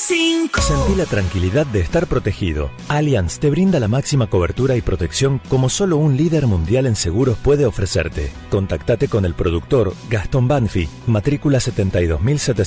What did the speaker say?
5. Sentí la tranquilidad de estar protegido. Allianz te brinda la máxima cobertura y protección como solo un líder mundial en seguros puede ofrecerte. Contactate con el productor Gastón Banfi, matrícula 72700.